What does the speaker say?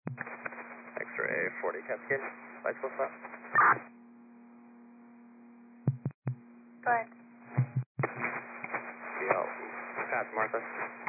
X-ray 40 Cascade, bicycle stop. Go ahead. CL, pass Martha.